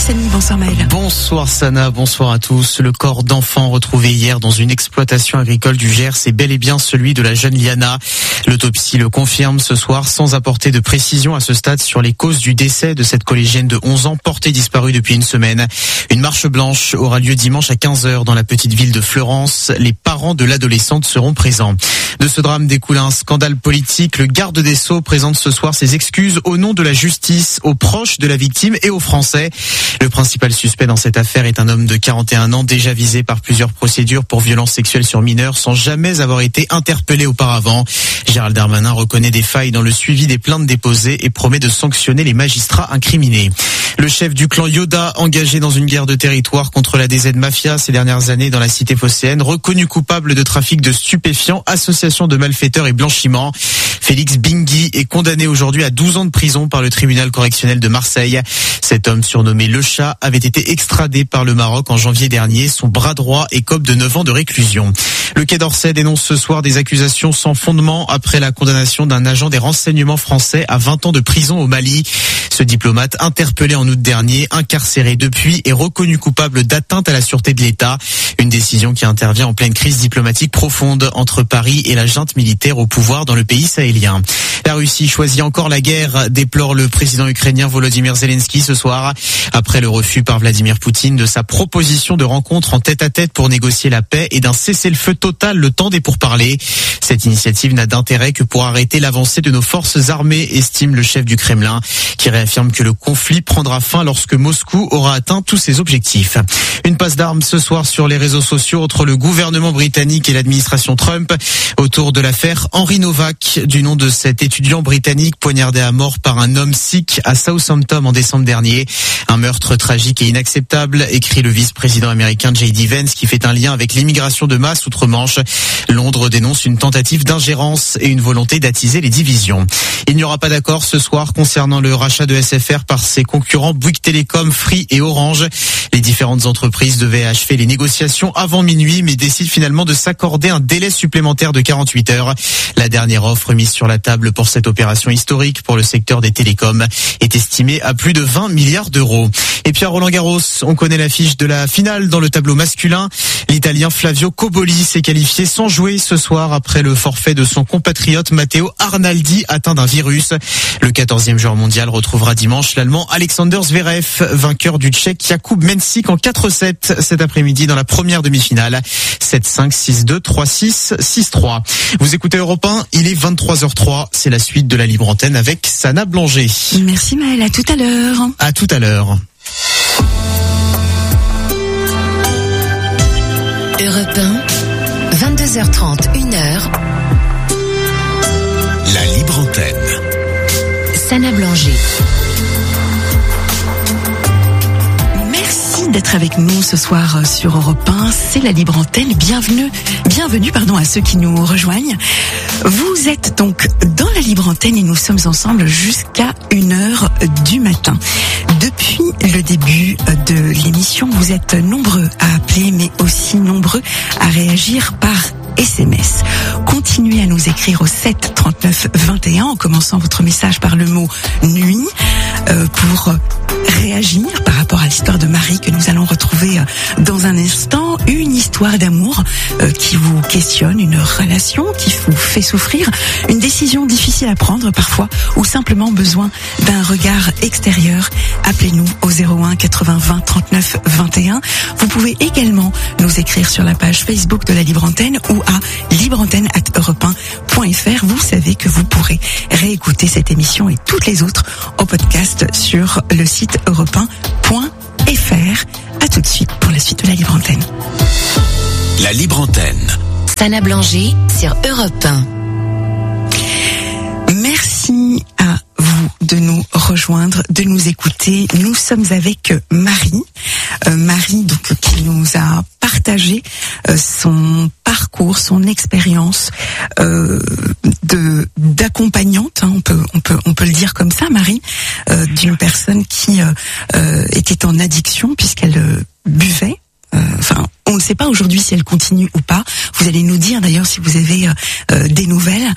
Bessani. Bonsoir Maël. Bonsoir Sana, bonsoir à tous. Le corps d'enfant retrouvé hier dans une exploitation agricole du Gers est bel et bien celui de la jeune Liana. L'autopsie le confirme ce soir sans apporter de précision à ce stade sur les causes du décès de cette collégienne de 11 ans portée disparue depuis une semaine. Une marche blanche aura lieu dimanche à 15h dans la petite ville de Fleurance. Les parents de l'adolescente seront présents. De ce drame découle un scandale politique. Le garde des Sceaux présente ce soir ses excuses au nom de la justice aux proches de la victime et aux Français. Le principal suspect dans cette affaire est un homme de 41 ans déjà visé par plusieurs procédures pour violences sexuelles sur mineurs sans jamais avoir été interpellé auparavant. Gérald Darmanin reconnaît des failles dans le suivi des plaintes déposées et promet de sanctionner les magistrats incriminés. Le chef du clan Yoda, engagé dans une guerre de territoire contre la DZ Mafia ces dernières années dans la cité phocéenne, reconnu coupable de trafic de stupéfiants, association de malfaiteurs et blanchiment. Félix Bingui est condamné aujourd'hui à 12 ans de prison par le tribunal correctionnel de Marseille. Cet homme surnommé Le Chat avait été extradé par le Maroc en janvier dernier. Son bras droit écope de 9 ans de réclusion. Le Quai d'Orsay dénonce ce soir des accusations sans fondement après la condamnation d'un agent des renseignements français à 20 ans de prison au Mali. Ce diplomate, interpellé en août dernier, incarcéré depuis, est reconnu coupable d'atteinte à la sûreté de l'État. Une décision qui intervient en pleine crise diplomatique profonde entre Paris et la junte militaire au pouvoir dans le pays sahélien. La Russie choisit encore la guerre, déplore le président ukrainien Volodymyr Zelensky ce soir, après le refus par Vladimir Poutine de sa proposition de rencontre en tête-à-tête pour négocier la paix et d'un cessez-le-feu total le temps des pourparlers. Cette initiative n'a d'intérêt que pour arrêter l'avancée de nos forces armées, estime le chef du Kremlin, qui réaffirme que le conflit prendra fin lorsque Moscou aura atteint tous ses objectifs. Une passe d'armes ce soir sur les réseaux sociaux entre le gouvernement britannique et l'administration Trump autour de l'affaire Henry Novak, du nom de cet étudiant britannique poignardé à mort par un homme sikh à Southampton en décembre dernier. Un meurtre tragique et inacceptable, écrit le vice-président américain J.D. Vance, qui fait un lien avec l'immigration de masse outre-Manche. Londres dénonce une tentative d'ingérence et une volonté d'attiser les divisions. Il n'y aura pas d'accord ce soir concernant le rachat de SFR par ses concurrents Bouygues Telecom, Free et Orange. Les différentes entreprises devaient achever les négociations avant minuit, mais décident finalement de s'accorder un délai supplémentaire de 48 heures. La dernière offre mise sur la table pour cette opération historique pour le secteur des télécoms est estimée à plus de 20 milliards d'euros. Et puis à Roland-Garros, on connaît l'affiche de la finale dans le tableau masculin. L'Italien Flavio Cobolli s'est qualifié sans jouer ce soir après le forfait de son compatriote Matteo Arnaldi atteint d'un virus. Le 14e joueur mondial retrouvera dimanche l'Allemand Alexander Zverev, vainqueur du Tchèque Jakub Mensik en 4-7 cet après-midi dans la première demi-finale. 7-5, 6-2, 3-6, 6-3. Vous écoutez Europe 1, il est 23h03, c'est la suite de la Libre Antenne avec Sana Blanger. Merci Maël, à tout à l'heure. À tout à l'heure. Europe 1, 22h30, 1h. La Libre Antenne. Sana Blanger. Merci d'être avec nous ce soir sur Europe 1. C'est la Libre Antenne. Bienvenue à ceux qui nous rejoignent. Vous êtes donc dans la Libre Antenne et nous sommes ensemble jusqu'à 1h du matin. Depuis le début de l'émission, vous êtes nombreux à appeler, mais aussi nombreux à réagir par SMS. Continuez à nous écrire au 7 39 21 en commençant votre message par le mot nuit pour réagir par rapport à l'histoire de Marie que nous allons retrouver dans un instant. Une histoire d'amour qui vous questionne, une relation qui vous fait souffrir, une décision difficile à prendre parfois ou simplement besoin d'un regard extérieur. Appelez-nous au 01 80 20 39 21. Vous pouvez également nous écrire sur la page Facebook de la Libre Antenne ou à libreantenne@europe1.fr. Vous savez que vous pourrez réécouter cette émission et toutes les autres au podcast sur le site europe1.fr. À tout de suite pour la suite de la Libre Antenne. La Libre Antenne. Sana Blanger sur Europe 1. Merci à vous de nous rejoindre, de nous écouter. Nous sommes avec Marie. Marie donc qui nous a partagé son parcours, son expérience d'accompagnante, hein, on peut le dire comme ça, Marie, d'une personne qui était en addiction puisqu'elle buvait. Enfin, on ne sait pas aujourd'hui si elle continue ou pas. Vous allez nous dire d'ailleurs si vous avez des nouvelles.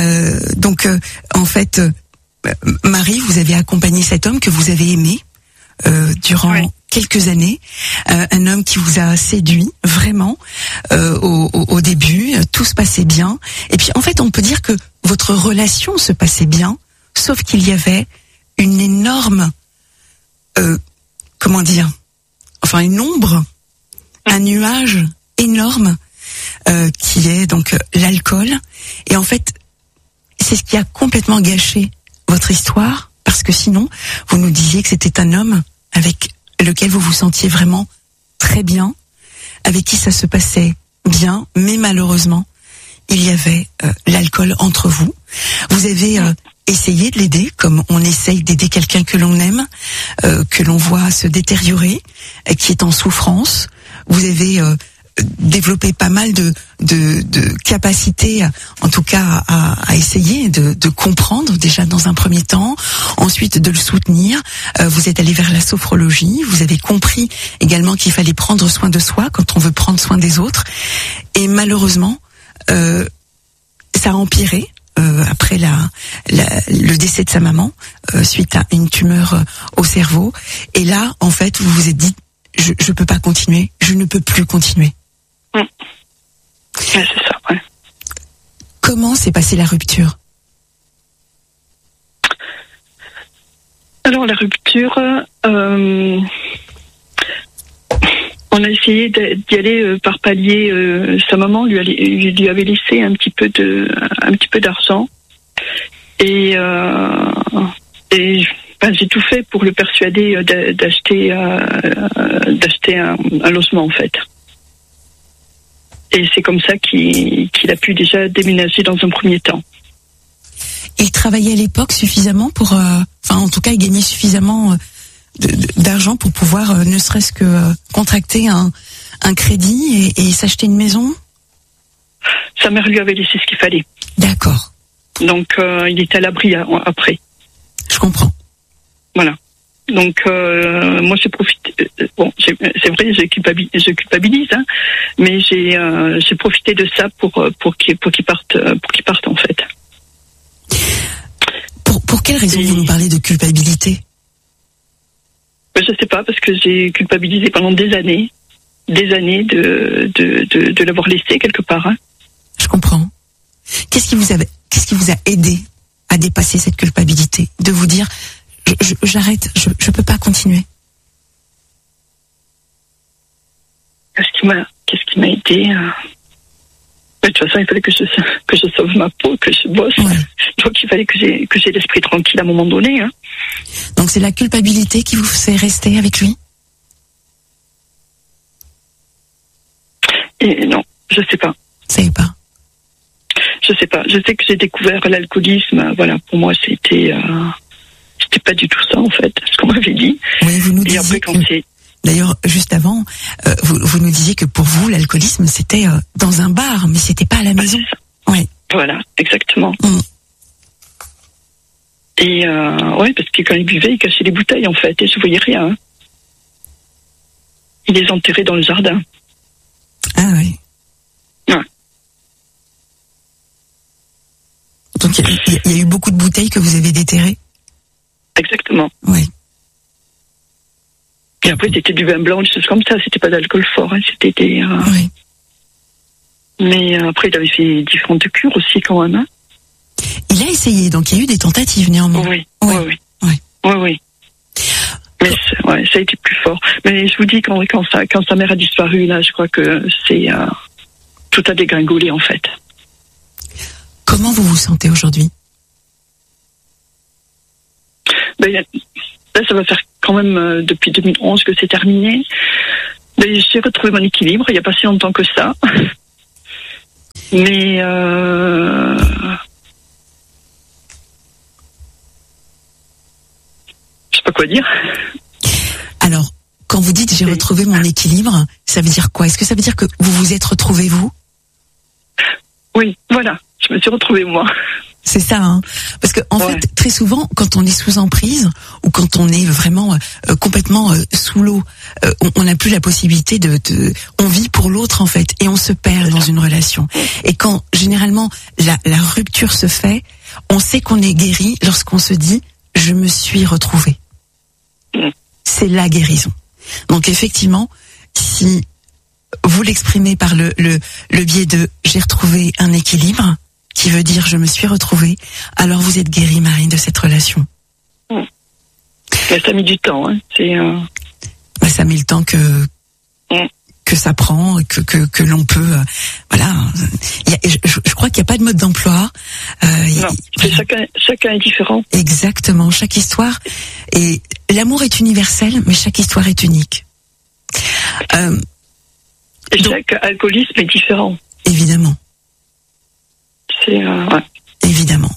Donc, en fait, Marie, vous avez accompagné cet homme que vous avez aimé durant quelques années, un homme qui vous a séduit vraiment au début, tout se passait bien, et puis en fait on peut dire que votre relation se passait bien, sauf qu'il y avait une énorme, une ombre, un nuage énorme qui est donc l'alcool, et en fait c'est ce qui a complètement gâché votre histoire, parce que sinon vous nous disiez que c'était un homme avec lequel vous vous sentiez vraiment très bien, avec qui ça se passait bien, mais malheureusement, il y avait l'alcool entre vous. Vous avez essayé de l'aider, comme on essaye d'aider quelqu'un que l'on aime, que l'on voit se détériorer, qui est en souffrance. Vous avez développé pas mal de capacités, en tout cas à essayer de comprendre déjà dans un premier temps, ensuite de le soutenir. Vous êtes allé vers la sophrologie, vous avez compris également qu'il fallait prendre soin de soi quand on veut prendre soin des autres, et malheureusement ça a empiré après le décès de sa maman suite à une tumeur au cerveau, et là en fait vous vous êtes dit je peux pas continuer, je ne peux plus continuer. Ouais, c'est ça, ouais. Comment s'est passée la rupture? Alors la rupture, on a essayé d'y aller par palier. Sa maman lui avait laissé un petit peu d'argent, et j'ai tout fait pour le persuader d'acheter un logement en fait. Et c'est comme ça qu'il a pu déjà déménager dans un premier temps. Et il travaillait à l'époque suffisamment pour, en tout cas, il gagnait suffisamment d'argent pour pouvoir, ne serait-ce que contracter un crédit et s'acheter une maison. Sa mère lui avait laissé ce qu'il fallait. D'accord. Donc il était à l'abri après. Je comprends. Voilà. Donc moi j'ai profité. C'est vrai, je culpabilise, hein, mais j'ai profité de ça pour qu'il parte en fait. Pour quelle raison vous nous parlez de culpabilité? Je sais pas, parce que j'ai culpabilisé pendant des années de l'avoir laissé quelque part. Hein. Je comprends. Qu'est-ce qui vous a aidé à dépasser cette culpabilité, de vous dire j'arrête, je peux pas continuer? Qu'est-ce qui m'a aidé? De toute façon, il fallait que je sauve ma peau, que je bosse. Ouais. Donc il fallait que j'ai l'esprit tranquille à un moment donné. Hein. Donc c'est la culpabilité qui vous fait rester avec lui? Et non, je sais pas. Vous savez pas? Je sais pas. Je sais que j'ai découvert l'alcoolisme. Voilà, pour moi c'était pas du tout ça en fait, ce qu'on m'avait dit. Oui, vous nous disiez. D'ailleurs, juste avant, vous nous disiez que pour vous, l'alcoolisme, c'était dans un bar, mais c'était pas à la maison. Oui. Voilà, exactement. Et parce que quand il buvait, il cachait les bouteilles en fait, et je voyais rien. Hein. Il les enterrait dans le jardin. Ah oui. Ouais. Donc il y a eu beaucoup de bouteilles que vous avez déterrées. Exactement. Oui. Et après, c'était du vin blanc, des choses comme ça. C'était pas d'alcool fort, hein. C'était des... Oui. Mais après, il avait fait différentes cures aussi, quand même. Hein. Il a essayé, donc il y a eu des tentatives, néanmoins. Oui. Mais ça a été plus fort. Mais je vous dis, quand sa mère a disparu, là, je crois que c'est... tout a dégringolé, en fait. Comment vous vous sentez aujourd'hui? Là, ça va faire quand même depuis 2011 que c'est terminé. Mais j'ai retrouvé mon équilibre, il n'y a pas si longtemps que ça. Mais je sais pas quoi dire. Alors, quand vous dites j'ai retrouvé mon équilibre, ça veut dire quoi? Est-ce que ça veut dire que vous vous êtes retrouvé vous? Oui, voilà, je me suis retrouvée moi. C'est ça, hein. Parce que en fait, très souvent, quand on est sous emprise ou quand on est vraiment complètement sous l'eau, on n'a plus la possibilité on vit pour l'autre en fait, et on se perd dans une relation. Et quand généralement la rupture se fait, on sait qu'on est guéri lorsqu'on se dit je me suis retrouvé. c'est la guérison. Donc effectivement, si vous l'exprimez par le biais de « j'ai retrouvé un équilibre », qui veut dire « je me suis retrouvée », alors vous êtes guérie, Marie, de cette relation. Mais ça a mis du temps. Hein. Ça met le temps que ça prend, que l'on peut... voilà. Je crois qu'il n'y a pas de mode d'emploi. Non, chacun est différent. Exactement, chaque histoire. Et l'amour est universel, mais chaque histoire est unique. Et chaque alcoolisme est différent. Évidemment. Ouais. Évidemment.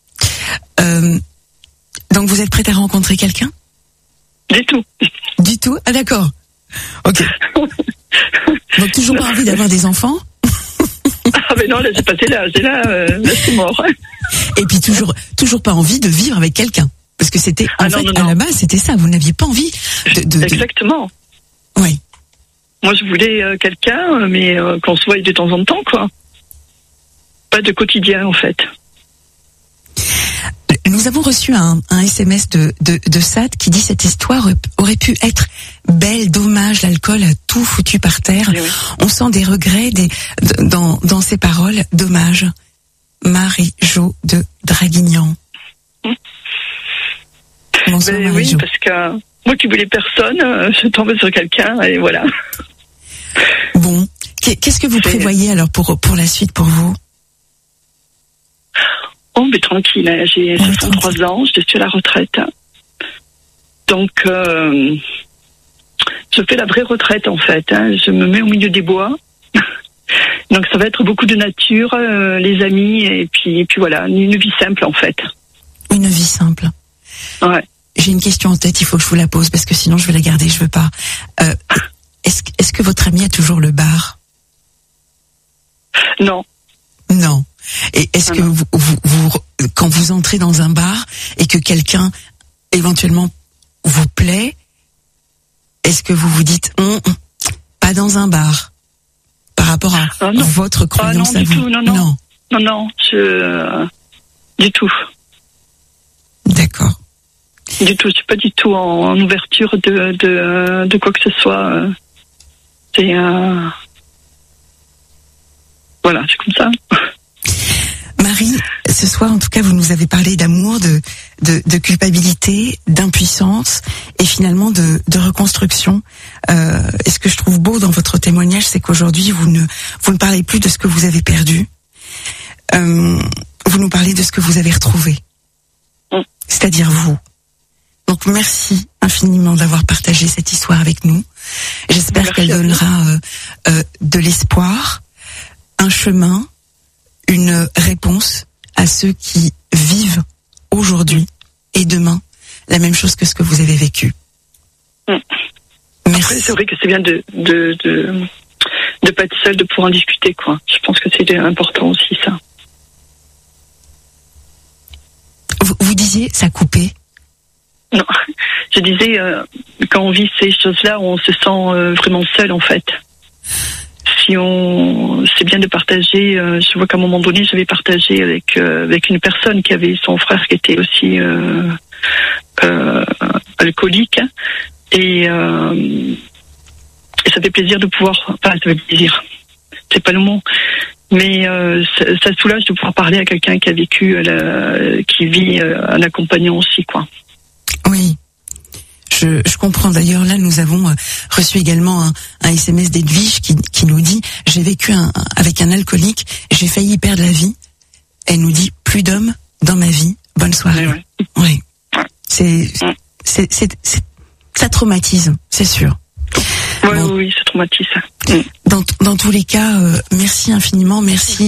Donc vous êtes prête à rencontrer quelqu'un ? Du tout. Du tout ? Ah d'accord. Ok. Donc toujours pas envie d'avoir des enfants ? Ah mais non, là j'ai passé là c'est mort. Et puis toujours pas envie de vivre avec quelqu'un. Parce que c'était, à la base, c'était ça. Vous n'aviez pas envie de... Exactement. Oui. Moi, je voulais quelqu'un, mais qu'on se voie de temps en temps, quoi. Pas de quotidien, en fait. Nous avons reçu un SMS de Sad qui dit: cette histoire aurait pu être belle, dommage, l'alcool a tout foutu par terre. Oui. On sent des regrets dans ses paroles, dommage. Marie-Jo de Draguignan. Bonsoir, oui, parce que moi qui voulais personne, je tombais sur quelqu'un et voilà. Bon, qu'est-ce que vous prévoyez alors pour la suite pour vous? Oh, mais tranquille, hein. J'ai 63 ans, je suis à la retraite. Donc, je fais la vraie retraite en fait. Hein. Je me mets au milieu des bois. Donc ça va être beaucoup de nature, les amis, et puis voilà, une vie simple en fait. Une vie simple. Ouais. J'ai une question en tête, il faut que je vous la pose parce que sinon je vais la garder, je veux pas. Est-ce que votre ami a toujours le bar? Non. Non. Et est-ce que vous, quand vous entrez dans un bar et que quelqu'un éventuellement vous plaît, est-ce que vous vous dites pas dans un bar par rapport à votre croyance à vous? Non, du tout. D'accord. Du tout, je suis pas du tout en ouverture de quoi que ce soit. C'est voilà, c'est comme ça. Marie, ce soir, en tout cas, vous nous avez parlé d'amour, de culpabilité, d'impuissance et finalement de reconstruction. Et ce que je trouve beau dans votre témoignage, c'est qu'aujourd'hui, vous ne parlez plus de ce que vous avez perdu. Vous nous parlez de ce que vous avez retrouvé. C'est-à-dire vous. Donc, merci infiniment d'avoir partagé cette histoire avec nous. J'espère qu'elle donnera de l'espoir, un chemin, une réponse à ceux qui vivent aujourd'hui et demain la même chose que ce que vous avez vécu. Merci. Après, c'est vrai que c'est bien de pas être seul, de pouvoir en discuter, quoi. Je pense que c'est important aussi, ça. Vous disiez, ça coupait? Non, je disais, quand on vit ces choses-là, on se sent vraiment seul, en fait. C'est bien de partager. Je vois qu'à un moment donné, j'avais partagé avec une personne qui avait son frère qui était aussi alcoolique, et ça fait plaisir de pouvoir. Enfin, ça fait plaisir. C'est pas le mot, mais ça soulage de pouvoir parler à quelqu'un qui a vécu, qui vit un accompagnant aussi, quoi. Oui. Je comprends. D'ailleurs, là, nous avons reçu également un SMS d'Edwige qui nous dit: j'ai vécu avec un alcoolique, j'ai failli perdre la vie. Elle nous dit: plus d'hommes dans ma vie. Bonne soirée. Oui. Ça traumatise, c'est sûr. Oui, ça traumatise. Dans tous les cas, merci infiniment, merci.